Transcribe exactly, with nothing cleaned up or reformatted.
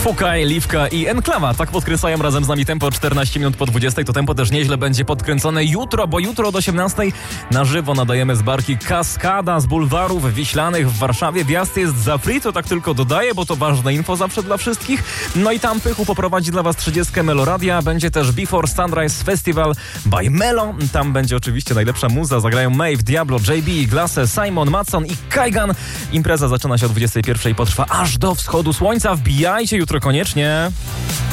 Fukaj, Liwka i Enklawa. Tak podkręcają razem z nami tempo czternaście minut po dwudziestej. To tempo też nieźle będzie podkręcone jutro, bo jutro od osiemnastej na żywo nadajemy z barki Kaskada z bulwarów wiślanych w Warszawie. Wjazd jest za free, to tak tylko dodaję, bo to ważne info zawsze dla wszystkich. No i tam Pychu poprowadzi dla was trzydziestkę Meloradia. Będzie też Before Sunrise Festival by Melo. Tam będzie oczywiście najlepsza muza. Zagrają Maeve, Diablo, J B, Glasse, Simon, Matson i Kaigan. Impreza zaczyna się o dwudziestej pierwszej i potrwa aż do wschodu słońca. Wbijajcie jutro koniecznie.